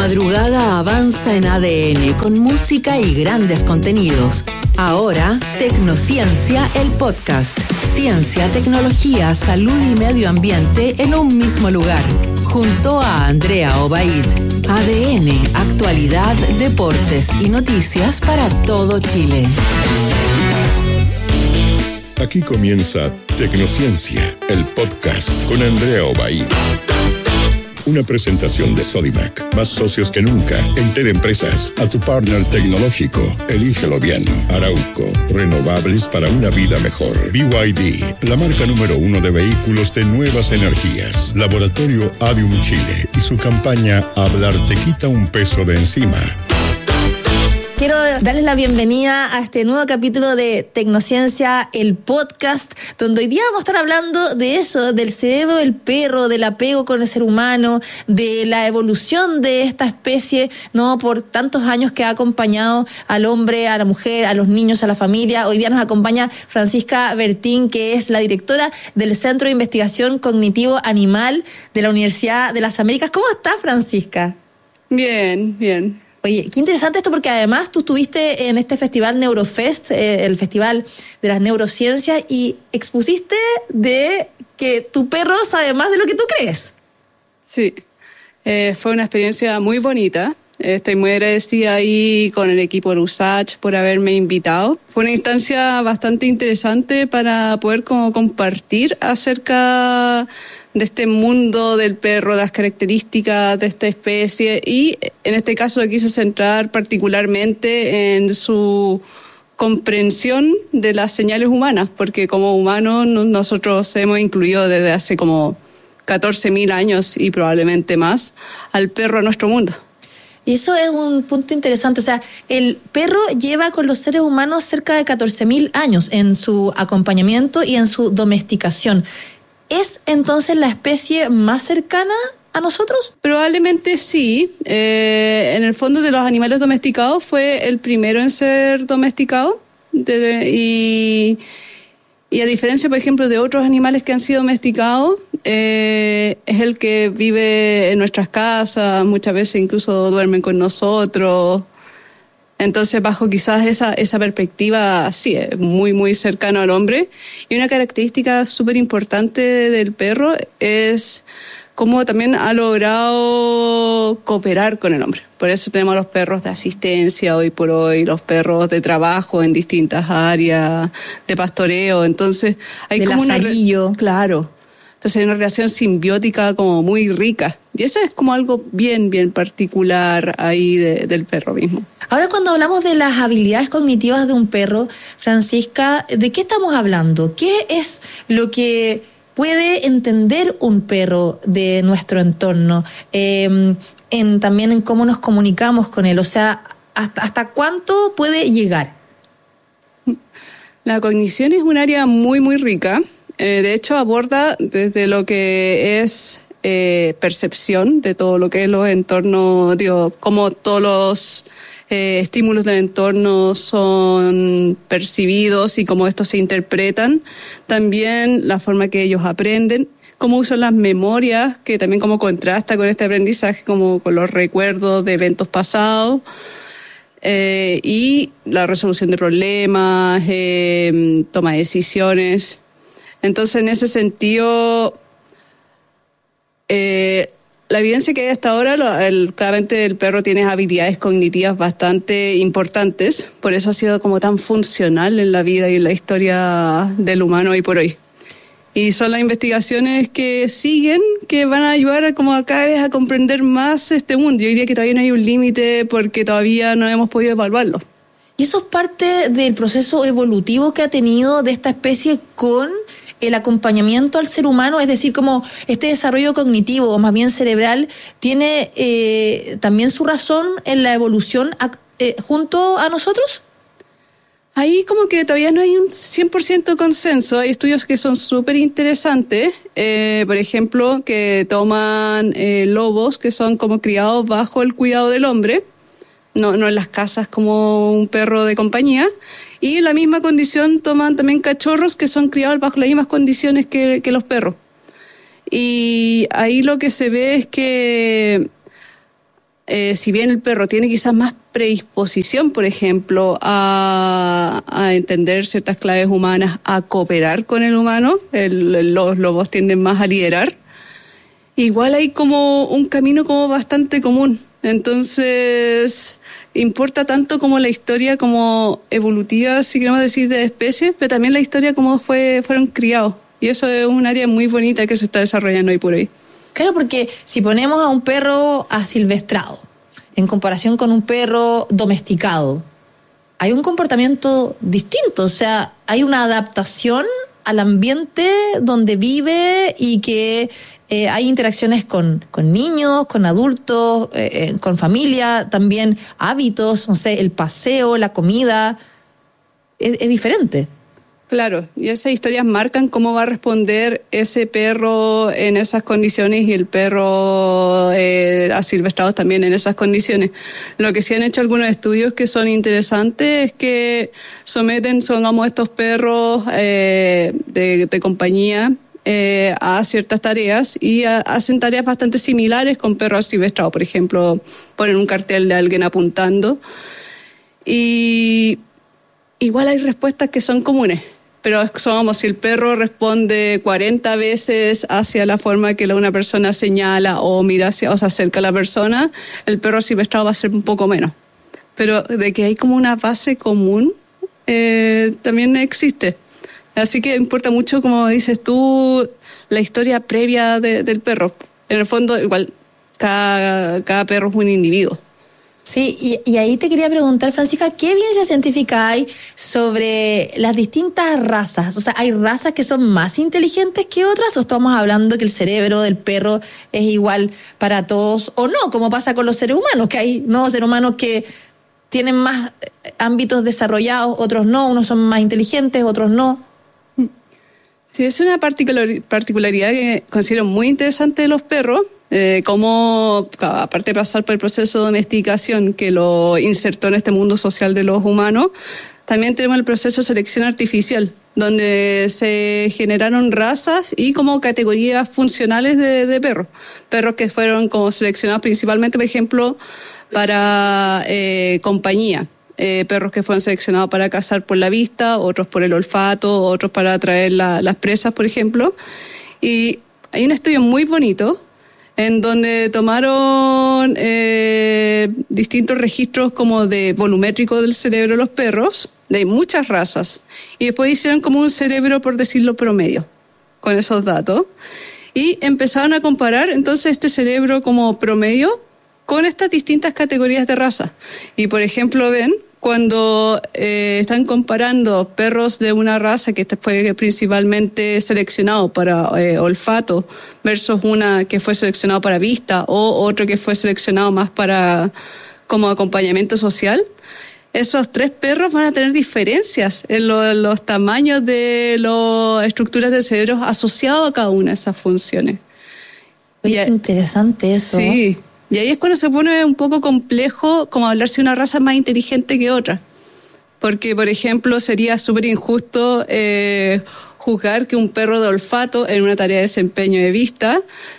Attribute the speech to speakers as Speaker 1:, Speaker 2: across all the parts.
Speaker 1: madrugada avanza en ADN con música y grandes contenidos. Ahora, Tecnociencia, el podcast. Ciencia, tecnología, salud y medio ambiente en un mismo lugar. Junto a Andrea Obaid. ADN, actualidad, deportes y noticias para todo Chile.
Speaker 2: Aquí comienza Tecnociencia, el podcast con Andrea Obaid. Una presentación de Sodimac. Más socios que nunca. Entel Empresas. A tu partner tecnológico. Elígelo bien. Arauco. Renovables para una vida mejor. BYD. La marca número 1 de vehículos de nuevas energías. Laboratorio Adium Chile. Y su campaña Hablar te quita un peso de encima.
Speaker 3: Quiero darles la bienvenida a este nuevo capítulo de Tecnociencia, el podcast, donde hoy día vamos a estar hablando de eso, del cerebro del perro, del apego con el ser humano, de la evolución de esta especie, ¿no? Por tantos años que ha acompañado al hombre, a la mujer, a los niños, a la familia. Hoy día nos acompaña Francisca Bertín, que es la directora del Centro de Investigación Cognitivo Animal de la Universidad de las Américas. ¿Cómo estás, Francisca?
Speaker 4: Bien, bien.
Speaker 3: Oye, qué interesante esto, porque además tú estuviste en este festival Neurofest, el festival de las neurociencias, y expusiste de que tu perro sabe más de lo que tú crees.
Speaker 4: Sí, fue una experiencia muy bonita. Estoy muy agradecida ahí con el equipo de USACH por haberme invitado. Fue una instancia bastante interesante para poder como compartir acerca de este mundo del perro, las características de esta especie, y en este caso lo quise centrar particularmente en su comprensión de las señales humanas, porque como humanos nosotros hemos incluido desde hace como 14.000 años y probablemente más al perro a nuestro mundo.
Speaker 3: Y eso es un punto interesante. O sea, el perro lleva con los seres humanos cerca de 14.000 años en su acompañamiento y en su domesticación. ¿Es entonces la especie más cercana a nosotros?
Speaker 4: Probablemente sí. En el fondo, de los animales domesticados fue el primero en ser domesticado. Y a diferencia, por ejemplo, de otros animales que han sido domesticados, es el que vive en nuestras casas, muchas veces incluso duermen con nosotros. Entonces, bajo quizás esa perspectiva, sí, es muy, muy cercano al hombre. Y una característica súper importante del perro es cómo también ha logrado cooperar con el hombre. Por eso tenemos los perros de asistencia hoy por hoy, los perros de trabajo en distintas áreas, de pastoreo. Entonces, hay
Speaker 3: de
Speaker 4: como
Speaker 3: lazarillo.
Speaker 4: Claro. Entonces hay una relación simbiótica como muy rica. Y eso es como algo bien, bien particular ahí del perro mismo.
Speaker 3: Ahora, cuando hablamos de las habilidades cognitivas de un perro, Francisca, ¿de qué estamos hablando? ¿Qué es lo que puede entender un perro de nuestro entorno? También en cómo nos comunicamos con él. O sea, ¿hasta cuánto puede llegar?
Speaker 4: La cognición es un área muy, muy rica. De hecho, aborda desde lo que es percepción de todo lo que es los entornos, cómo todos los estímulos del entorno son percibidos y cómo estos se interpretan. También la forma que ellos aprenden, cómo usan las memorias, que también cómo contrasta con este aprendizaje, como con los recuerdos de eventos pasados. Y la resolución de problemas, toma de decisiones. Entonces, en ese sentido, la evidencia que hay hasta ahora, claramente el perro tiene habilidades cognitivas bastante importantes, por eso ha sido como tan funcional en la vida y en la historia del humano hoy por hoy. Y son las investigaciones que siguen, que van a ayudar a cada vez a comprender más este mundo. Yo diría que todavía no hay un límite porque todavía no hemos podido evaluarlo.
Speaker 3: Y eso es parte del proceso evolutivo que ha tenido de esta especie con el acompañamiento al ser humano, es decir, como este desarrollo cognitivo o más bien cerebral tiene también su razón en la evolución junto a nosotros.
Speaker 4: Ahí como que todavía no hay un 100% consenso. Hay estudios que son súper interesantes, por ejemplo, que toman lobos que son como criados bajo el cuidado del hombre, no en las casas como un perro de compañía, y en la misma condición toman también cachorros que son criados bajo las mismas condiciones que los perros. Y ahí lo que se ve es que si bien el perro tiene quizás más predisposición, por ejemplo, a entender ciertas claves humanas, a cooperar con el humano, los lobos tienden más a liderar, igual hay como un camino como bastante común. Entonces, importa tanto como la historia como evolutiva, si queremos decir, de especies, pero también la historia como fueron criados. Y eso es un área muy bonita que se está desarrollando ahí por ahí.
Speaker 3: Claro, porque si ponemos a un perro asilvestrado en comparación con un perro domesticado, hay un comportamiento distinto, o sea, hay una adaptación al ambiente donde vive y que hay interacciones con niños, con adultos, con familia, también hábitos, no sé, el paseo, la comida, es diferente.
Speaker 4: Claro, y esas historias marcan cómo va a responder ese perro en esas condiciones y el perro asilvestrado también en esas condiciones. Lo que sí han hecho algunos estudios que son interesantes es que someten, supongamos, estos perros de compañía a ciertas tareas y hacen tareas bastante similares con perros asilvestrados. Por ejemplo, ponen un cartel de alguien apuntando y igual hay respuestas que son comunes. Pero somos, si el perro responde 40 veces hacia la forma que una persona señala o mira hacia, o se acerca a la persona, el perro asilvestrado va a ser un poco menos. Pero de que hay como una base común, también existe. Así que importa mucho, como dices tú, la historia previa del perro. En el fondo, igual, cada perro es un individuo.
Speaker 3: Sí, y ahí te quería preguntar, Francisca, ¿qué evidencia científica hay sobre las distintas razas? O sea, ¿hay razas que son más inteligentes que otras o estamos hablando que el cerebro del perro es igual para todos o no? Como pasa con los seres humanos, que hay nuevos seres humanos que tienen más ámbitos desarrollados, otros no, unos son más inteligentes, otros no.
Speaker 4: Sí, es una particularidad que considero muy interesante de los perros. Cómo, aparte de pasar por el proceso de domesticación que lo insertó en este mundo social de los humanos, también tenemos el proceso de selección artificial, donde se generaron razas y como categorías funcionales de perros. Perros que fueron como seleccionados principalmente, por ejemplo, para compañía. Perros que fueron seleccionados para cazar por la vista, otros por el olfato, otros para atraer las presas, por ejemplo. Y hay un estudio muy bonito en donde tomaron distintos registros como de volumétrico del cerebro de los perros, de muchas razas, y después hicieron como un cerebro, por decirlo, promedio, con esos datos, y empezaron a comparar entonces este cerebro como promedio con estas distintas categorías de raza. Y por ejemplo, ven, cuando están comparando perros de una raza que fue principalmente seleccionado para olfato versus una que fue seleccionado para vista o otro que fue seleccionado más para como acompañamiento social, esos tres perros van a tener diferencias en los tamaños de las estructuras del cerebro asociados a cada una de esas funciones.
Speaker 3: Oye, qué interesante eso.
Speaker 4: Sí. Y ahí es cuando se pone un poco complejo como hablar si una raza es más inteligente que otra. Porque, por ejemplo, sería súper injusto juzgar que un perro de olfato en una tarea de desempeño de vista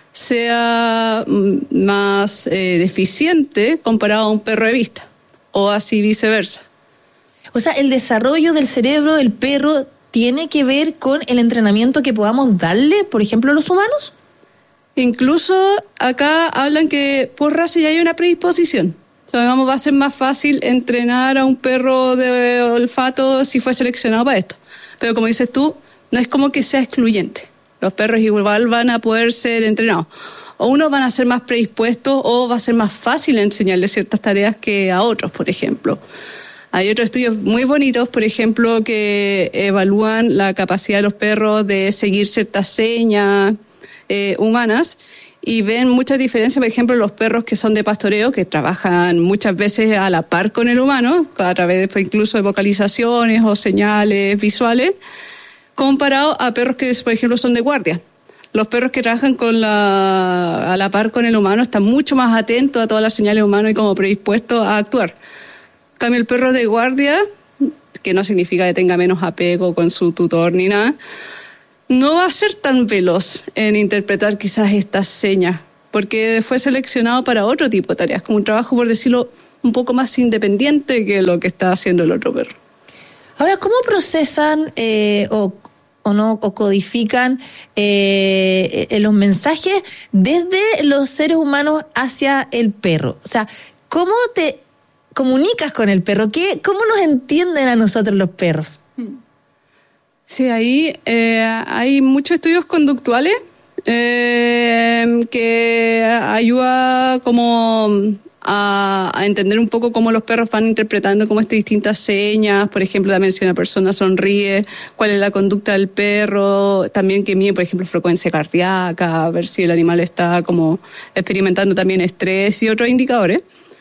Speaker 4: sea más deficiente comparado a un perro de vista. O así viceversa.
Speaker 3: O sea, el desarrollo del cerebro del perro tiene que ver con el entrenamiento que podamos darle, por ejemplo, a los humanos.
Speaker 4: Incluso acá hablan que por raza ya hay una predisposición. O sea, digamos, va a ser más fácil entrenar a un perro de olfato si fue seleccionado para esto. Pero como dices tú, no es como que sea excluyente. Los perros igual van a poder ser entrenados. O unos van a ser más predispuestos o va a ser más fácil enseñarles ciertas tareas que a otros, por ejemplo. Hay otros estudios muy bonitos, por ejemplo, que evalúan la capacidad de los perros de seguir ciertas señas humanas y ven muchas diferencias, por ejemplo, los perros que son de pastoreo, que trabajan muchas veces a la par con el humano, a través incluso de vocalizaciones o señales visuales, comparado a perros que, por ejemplo, son de guardia. Los perros que trabajan a la par con el humano están mucho más atentos a todas las señales humanas y como predispuestos a actuar. En cambio, el perro de guardia, que no significa que tenga menos apego con su tutor ni nada, no va a ser tan veloz en interpretar quizás estas señas porque fue seleccionado para otro tipo de tareas, como un trabajo, por decirlo, un poco más independiente que lo que está haciendo el otro perro.
Speaker 3: Ahora, ¿cómo procesan o codifican los mensajes desde los seres humanos hacia el perro? O sea, ¿cómo te comunicas con el perro? ¿Cómo nos entienden a nosotros los perros?
Speaker 4: Sí, ahí hay muchos estudios conductuales que ayuda como a entender un poco cómo los perros van interpretando como estas distintas señas. Por ejemplo, también si una persona sonríe, cuál es la conducta del perro, también que mide, por ejemplo, frecuencia cardíaca, a ver si el animal está como experimentando también estrés y otros indicadores.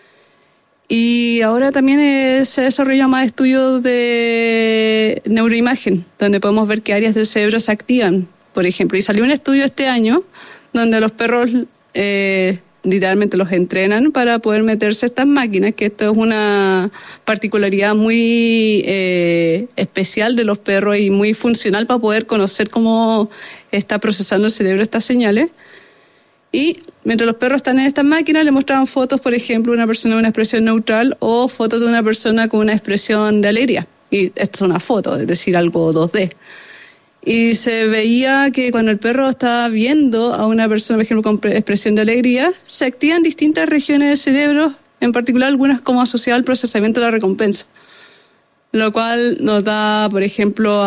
Speaker 4: Y ahora también se desarrollan más estudios de neuroimagen, donde podemos ver qué áreas del cerebro se activan, por ejemplo. Y salió un estudio este año donde los perros literalmente los entrenan para poder meterse a estas máquinas, que esto es una particularidad muy especial de los perros y muy funcional para poder conocer cómo está procesando el cerebro estas señales. Y mientras los perros están en estas máquinas, le mostraban fotos, por ejemplo, de una persona con una expresión neutral o fotos de una persona con una expresión de alegría. Y esta es una foto, es decir, algo 2D. Y se veía que cuando el perro está viendo a una persona, por ejemplo, con expresión de alegría, se activan distintas regiones del cerebro, en particular algunas como asociadas al procesamiento de la recompensa. Lo cual nos da, por ejemplo,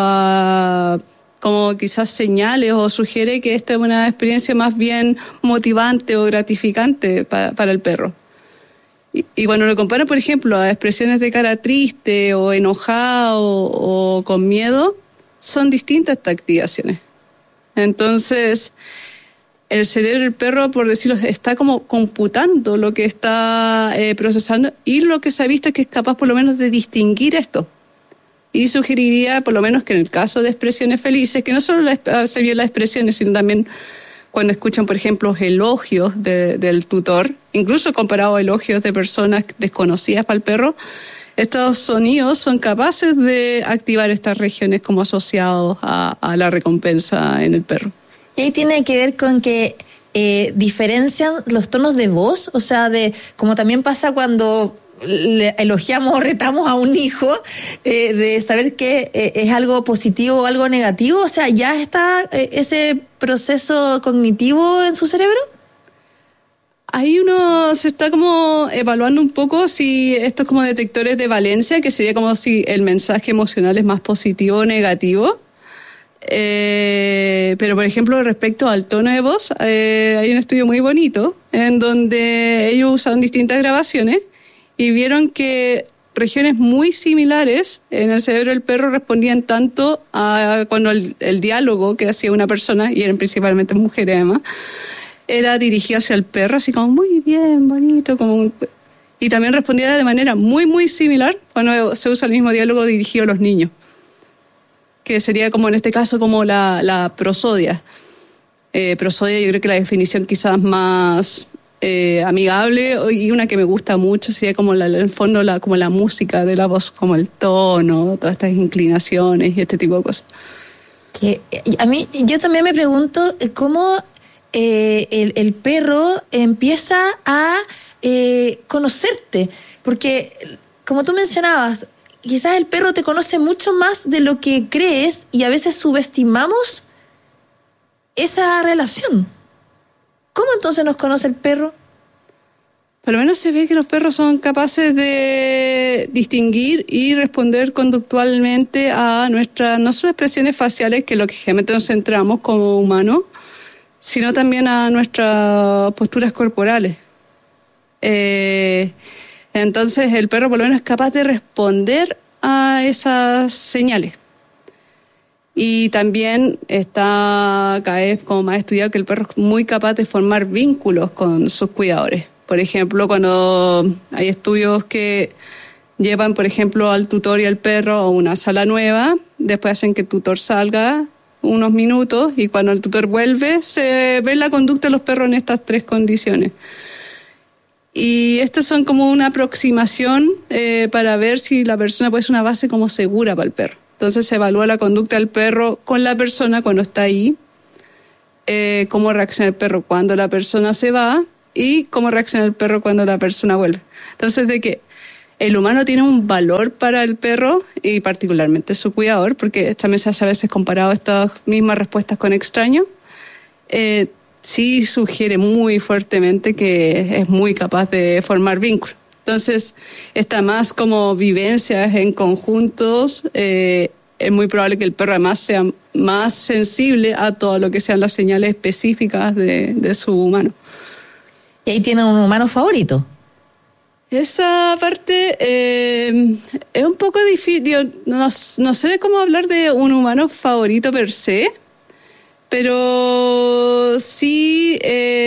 Speaker 4: como quizás señales o sugiere que esta es una experiencia más bien motivante o gratificante para el perro. Y cuando lo comparan, por ejemplo, a expresiones de cara triste o enojado o con miedo, son distintas estas activaciones. Entonces, el cerebro del perro, por decirlo, está como computando lo que está procesando, y lo que se ha visto es que es capaz por lo menos de distinguir esto. Y sugeriría por lo menos que en el caso de expresiones felices, que no solo se vio las expresiones, sino también cuando escuchan, por ejemplo, elogios del tutor, incluso comparado a elogios de personas desconocidas para el perro, estos sonidos son capaces de activar estas regiones como asociados a la recompensa en el perro.
Speaker 3: Y ahí tiene que ver con que diferencian los tonos de voz, o sea, como también pasa cuando le elogiamos o retamos a un hijo, de saber que es algo positivo o algo negativo. O sea, ¿ya está ese proceso cognitivo en su cerebro?
Speaker 4: Ahí uno se está como evaluando un poco si estos como detectores de valencia, que sería como si el mensaje emocional es más positivo o negativo. Pero, por ejemplo, respecto al tono de voz, hay un estudio muy bonito en donde ellos usaron distintas grabaciones y vieron que regiones muy similares en el cerebro del perro respondían tanto a cuando el diálogo que hacía una persona, y eran principalmente mujeres además, era dirigido hacia el perro, así como muy bien, bonito, y también respondía de manera muy, muy similar cuando se usa el mismo diálogo dirigido a los niños, que sería como en este caso como la prosodia. Prosodia, yo creo que la definición quizás más amigable y una que me gusta mucho sería como en el fondo como la música de la voz, como el tono, todas estas inclinaciones y este tipo de cosas.
Speaker 3: Que yo también me pregunto cómo el perro empieza a conocerte, porque como tú mencionabas, quizás el perro te conoce mucho más de lo que crees y a veces subestimamos esa relación. ¿Cómo entonces nos conoce el perro?
Speaker 4: Por lo menos se ve que los perros son capaces de distinguir y responder conductualmente a nuestras, no solo expresiones faciales, que es lo que generalmente nos centramos como humanos, sino también a nuestras posturas corporales. Entonces el perro por lo menos es capaz de responder a esas señales. Y también está cada vez como más estudiado que el perro es muy capaz de formar vínculos con sus cuidadores. Por ejemplo, cuando hay estudios que llevan, por ejemplo, al tutor y al perro a una sala nueva, después hacen que el tutor salga unos minutos y cuando el tutor vuelve se ve la conducta de los perros en estas 3 condiciones. Y estas son como una aproximación para ver si la persona puede ser una base como segura para el perro. Entonces se evalúa la conducta del perro con la persona cuando está ahí. cómo reacciona el perro cuando la persona se va y cómo reacciona el perro cuando la persona vuelve. Entonces, de que el humano tiene un valor para el perro y particularmente su cuidador, porque también se hace a veces comparado estas mismas respuestas con extraños, sí sugiere muy fuertemente que es muy capaz de formar vínculos. Entonces, está más como vivencias en conjuntos, es muy probable que el perro además sea más sensible a todo lo que sean las señales específicas de su humano.
Speaker 3: ¿Y ahí tiene un humano favorito?
Speaker 4: Esa parte es un poco difícil. No sé cómo hablar de un humano favorito per se, pero sí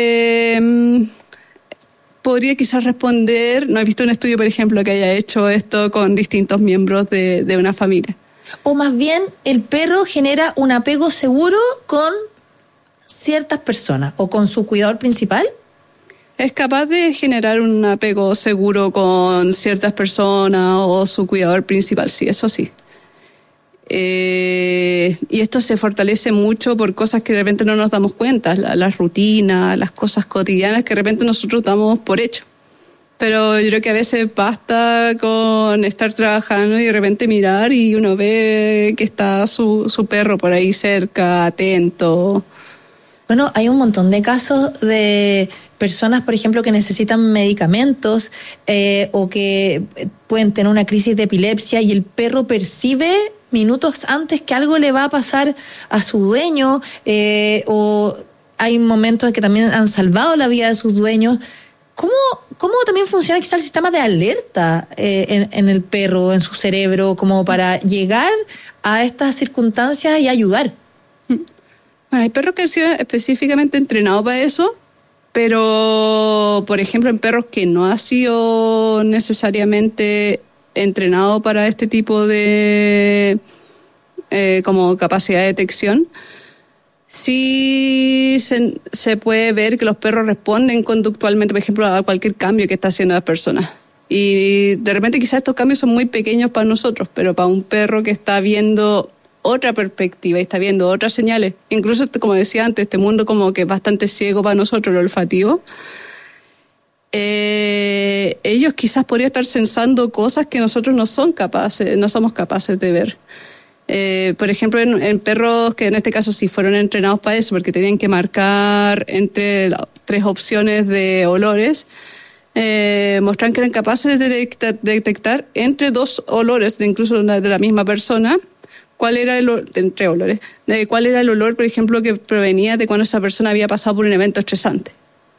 Speaker 4: podría quizás responder. No he visto un estudio, por ejemplo, que haya hecho esto con distintos miembros de una familia.
Speaker 3: O más bien, el perro genera un apego seguro con ciertas personas o con su cuidador principal.
Speaker 4: Es capaz de generar un apego seguro con ciertas personas o su cuidador principal, sí, eso sí. Y esto se fortalece mucho por cosas que de repente no nos damos cuenta, las rutinas, las cosas cotidianas que de repente nosotros damos por hecho. Pero yo creo que a veces basta con estar trabajando y de repente mirar y uno ve que está su perro por ahí cerca, atento.
Speaker 3: Bueno, hay un montón de casos de personas, por ejemplo, que necesitan medicamentos o que pueden tener una crisis de epilepsia y el perro percibe minutos antes que algo le va a pasar a su dueño o hay momentos en que también han salvado la vida de sus dueños. ¿Cómo también funciona quizá el sistema de alerta en el perro, en su cerebro, como para llegar a estas circunstancias y ayudar?
Speaker 4: Bueno, hay perros que han sido específicamente entrenados para eso, pero, por ejemplo, en perros que no han sido necesariamente entrenados para este tipo de como capacidad de detección, sí se puede ver que los perros responden conductualmente, por ejemplo, a cualquier cambio que está haciendo la persona. Y de repente quizás estos cambios son muy pequeños para nosotros, pero para un perro que está viendo otra perspectiva y está viendo otras señales, incluso como decía antes, este mundo como que es bastante ciego para nosotros, lo olfativo, ellos quizás podrían estar sensando cosas que nosotros no somos capaces de ver. Por ejemplo, en perros que en este caso sí fueron entrenados para eso, porque tenían que marcar entre las 3 opciones de olores, mostraron que eran capaces de detectar entre 2 olores, incluso de la misma persona, cuál era el olor, por ejemplo, que provenía de cuando esa persona había pasado por un evento estresante.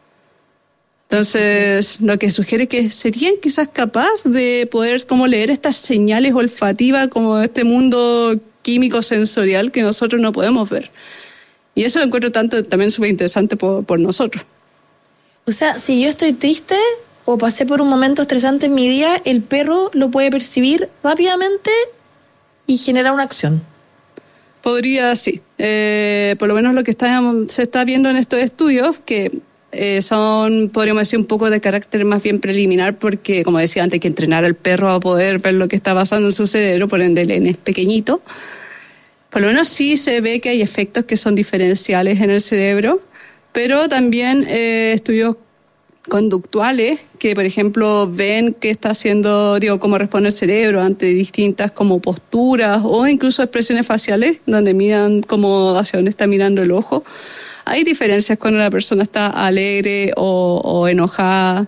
Speaker 4: Entonces, lo que sugiere que serían quizás capaces de poder como leer estas señales olfativas como de este mundo químico sensorial que nosotros no podemos ver. Y eso lo encuentro también súper interesante por nosotros.
Speaker 3: O sea, si yo estoy triste o pasé por un momento estresante en mi día, el perro lo puede percibir rápidamente y generar una acción.
Speaker 4: Podría, sí. Por lo menos lo que se está viendo en estos estudios, que son, podríamos decir, un poco de carácter más bien preliminar, porque, como decía antes, hay que entrenar al perro a poder ver lo que está pasando en su cerebro, por ende el N es pequeñito. Por lo menos sí se ve que hay efectos que son diferenciales en el cerebro, pero también estudios conductuales que, por ejemplo, ven qué está haciendo, cómo responde el cerebro ante distintas como posturas o incluso expresiones faciales, donde miran como hacia dónde está mirando el ojo. Hay diferencias cuando la persona está alegre o enojada.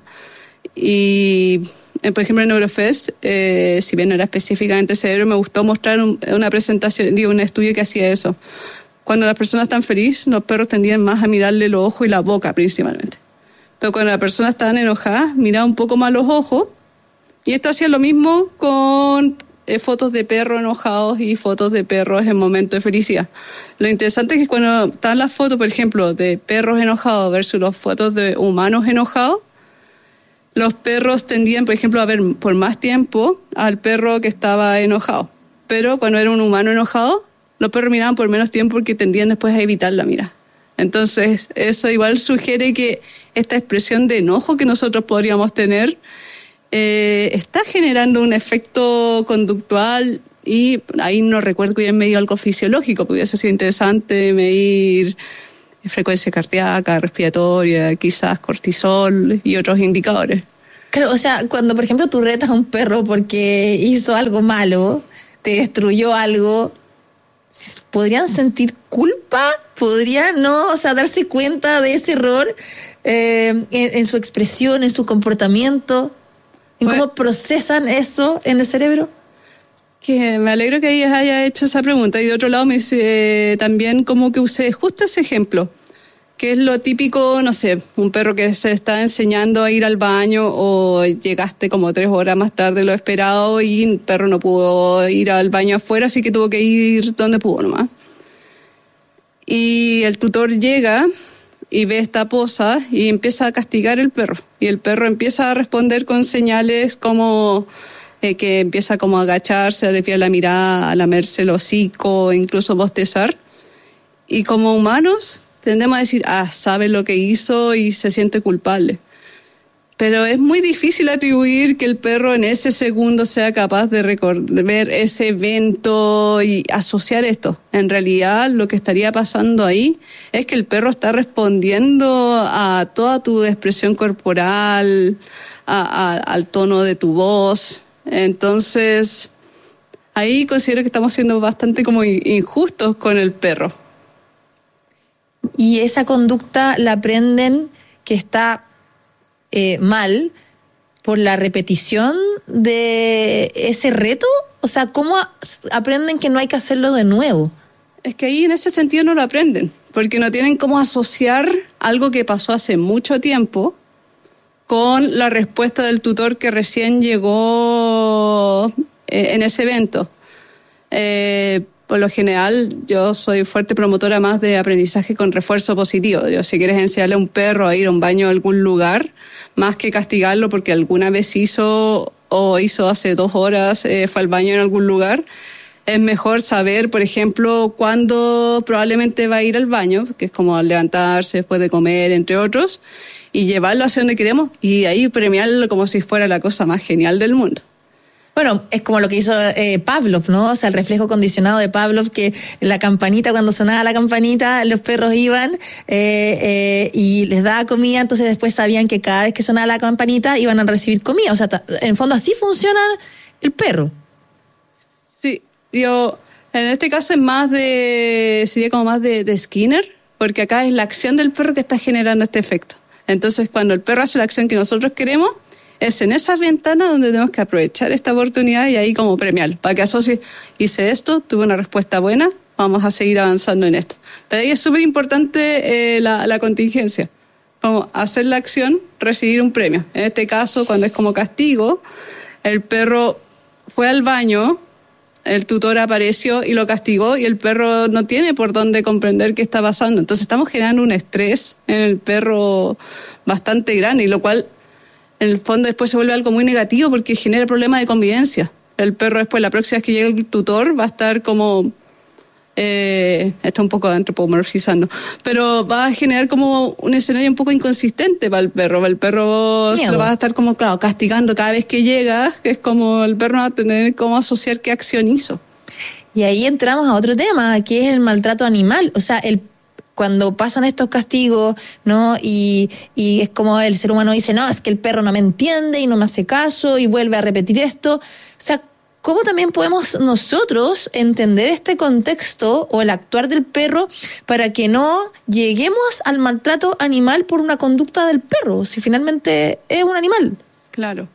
Speaker 4: Y, por ejemplo, en Neurofest, si bien no era específicamente el cerebro, me gustó mostrar una presentación, un estudio que hacía eso. Cuando las personas están felices, los perros tendían más a mirarle los ojos y la boca principalmente. Pero cuando las personas estaban enojadas, miraban un poco más los ojos. Y esto hacía lo mismo con fotos de perros enojados y fotos de perros en momentos de felicidad. Lo interesante es que cuando están las fotos, por ejemplo, de perros enojados versus las fotos de humanos enojados, los perros tendían, por ejemplo, a ver por más tiempo al perro que estaba enojado. Pero cuando era un humano enojado, los perros miraban por menos tiempo porque tendían después a evitar la mirada. Entonces, eso igual sugiere que esta expresión de enojo que nosotros podríamos tener está generando un efecto conductual, y ahí no recuerdo que hubiera medido algo fisiológico, porque hubiese sido interesante medir frecuencia cardíaca, respiratoria, quizás cortisol y otros indicadores.
Speaker 3: Claro, o sea, cuando por ejemplo tú retas a un perro porque hizo algo malo, te destruyó algo, ¿podrían sentir culpa? ¿Podrían no, o sea, darse cuenta de ese error en su expresión, en su comportamiento? ¿En cómo procesan eso en el cerebro?
Speaker 4: Que me alegro que ella haya hecho esa pregunta. Y de otro lado me dice también como que usé justo ese ejemplo, que es lo típico, no sé, un perro que se está enseñando a ir al baño o llegaste como 3 horas más tarde de lo esperado y el perro no pudo ir al baño afuera, así que tuvo que ir donde pudo nomás. Y el tutor llega y ve esta posa y empieza a castigar al perro. Y el perro empieza a responder con señales como que empieza como a agacharse, a desviar la mirada, a lamerse el hocico, incluso bostezar. Y como humanos tendemos a decir, sabe lo que hizo y se siente culpable. Pero es muy difícil atribuir que el perro en ese segundo sea capaz de ver ese evento y asociar esto. En realidad, lo que estaría pasando ahí es que el perro está respondiendo a toda tu expresión corporal, al tono de tu voz. Entonces, ahí considero que estamos siendo bastante como injustos con el perro.
Speaker 3: Y esa conducta la aprenden que está mal por la repetición de ese reto. O sea, ¿cómo aprenden que no hay que hacerlo de nuevo?
Speaker 4: Es que ahí en ese sentido no lo aprenden, porque no tienen cómo asociar algo que pasó hace mucho tiempo con la respuesta del tutor que recién llegó en ese evento. Por lo general, yo soy fuerte promotora más de aprendizaje con refuerzo positivo. Si quieres enseñarle a un perro a ir a un baño a algún lugar, más que castigarlo porque alguna vez hizo hace 2 horas, fue al baño en algún lugar, es mejor saber, por ejemplo, cuándo probablemente va a ir al baño, que es como levantarse después de comer, entre otros, y llevarlo hacia donde queremos y ahí premiarlo como si fuera la cosa más genial del mundo.
Speaker 3: Bueno, es como lo que hizo Pavlov, ¿no? O sea, el reflejo condicionado de Pavlov, que la campanita, cuando sonaba la campanita, los perros iban y les daba comida, entonces después sabían que cada vez que sonaba la campanita iban a recibir comida. O sea, en el fondo así funciona el perro.
Speaker 4: Sí, en este caso sería como más de Skinner, porque acá es la acción del perro que está generando este efecto. Entonces, cuando el perro hace la acción que nosotros queremos, es en esas ventanas donde tenemos que aprovechar esta oportunidad y ahí como premiar, para que asocie, hice esto, tuve una respuesta buena, vamos a seguir avanzando en esto. Pero ahí es súper importante la contingencia, como hacer la acción, recibir un premio. En este caso, cuando es como castigo, el perro fue al baño, el tutor apareció y lo castigó y el perro no tiene por dónde comprender qué está pasando. Entonces estamos generando un estrés en el perro bastante grande, y lo cual en el fondo después se vuelve algo muy negativo porque genera problemas de convivencia. El perro después, la próxima vez que llegue el tutor, va a estar como... está un poco antropomorfizando, pero va a generar como un escenario un poco inconsistente para el perro. El perro se lo va a estar como, claro, castigando cada vez que llega, que es como el perro no va a tener cómo asociar qué acción hizo.
Speaker 3: Y ahí entramos a otro tema, que es el maltrato animal. O sea, cuando pasan estos castigos, ¿no? Y es como el ser humano dice, no, es que el perro no me entiende y no me hace caso y vuelve a repetir esto. O sea, ¿cómo también podemos nosotros entender este contexto o el actuar del perro para que no lleguemos al maltrato animal por una conducta del perro, si finalmente es un animal?
Speaker 4: Claro.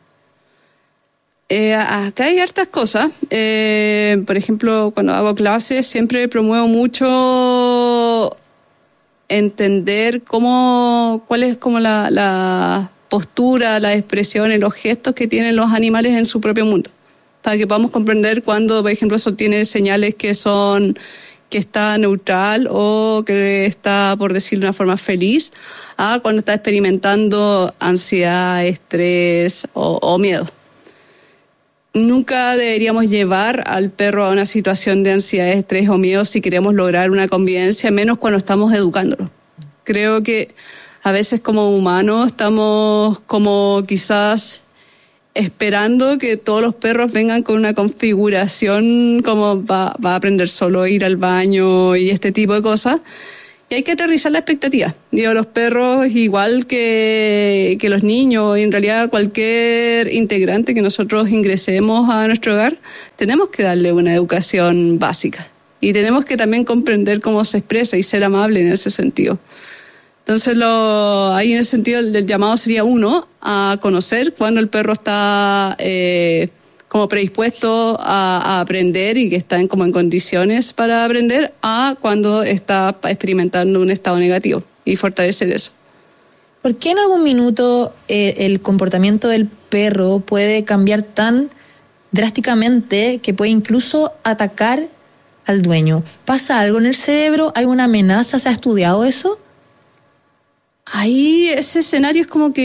Speaker 4: Acá hay hartas cosas. Por ejemplo, cuando hago clases siempre promuevo mucho entender cuál es como la postura, la expresión, los gestos que tienen los animales en su propio mundo, para que podamos comprender cuando, por ejemplo, eso tiene señales que está neutral o que está, por decirlo de una forma, feliz, a cuando está experimentando ansiedad, estrés o miedo. Nunca deberíamos llevar al perro a una situación de ansiedad, estrés o miedo si queremos lograr una convivencia, menos cuando estamos educándolo. Creo que a veces como humanos estamos como quizás esperando que todos los perros vengan con una configuración como va a aprender solo a ir al baño y este tipo de cosas. Y hay que aterrizar la expectativa. Digo, los perros, igual que los niños, y en realidad cualquier integrante que nosotros ingresemos a nuestro hogar, tenemos que darle una educación básica. Y tenemos que también comprender cómo se expresa y ser amable en ese sentido. Entonces, ahí en ese sentido el llamado sería a conocer cuando el perro está como predispuesto a aprender y que está en condiciones para aprender, a cuando está experimentando un estado negativo, y fortalecer eso.
Speaker 3: ¿Por qué en algún minuto el comportamiento del perro puede cambiar tan drásticamente que puede incluso atacar al dueño? ¿Pasa algo en el cerebro? ¿Hay una amenaza? ¿Se ha estudiado eso?
Speaker 4: Ahí ese escenario es como que